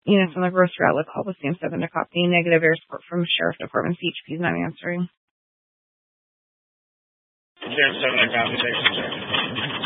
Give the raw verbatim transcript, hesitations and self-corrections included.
Enos on the grocery outlet call was Sam seven to copy. Negative air support from Sheriff Department. C H P is not answering. Sam seven to copy.